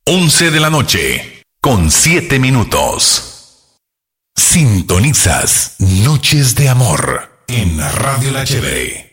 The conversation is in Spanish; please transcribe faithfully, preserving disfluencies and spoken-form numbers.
once de la noche, con siete minutos. Sintonizas Noches de Amor en Radio La Chévere.